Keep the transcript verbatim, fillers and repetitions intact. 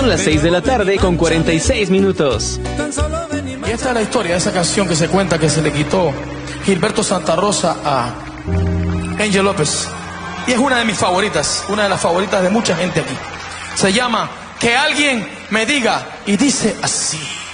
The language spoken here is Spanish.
Son las seis de la tarde con cuarenta y seis minutos. Y esta es la historia de esa canción que se cuenta que se le quitó Gilberto Santa Rosa a Angel López. Y es una de mis favoritas, una de las favoritas de mucha gente aquí. Se llama Que alguien me diga, y dice así.